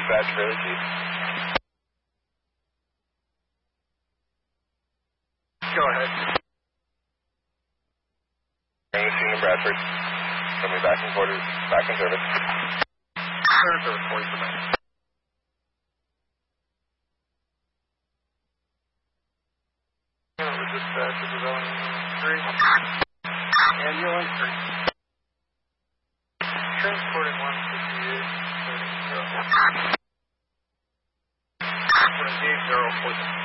dispatch fairly cheap. Go ahead. Bring the scene in Bradford. Send me back in quarters, back in service. Service 40 for me. Dispatch is developing 3. Ambulance 3. Transporting 158. 0. 0.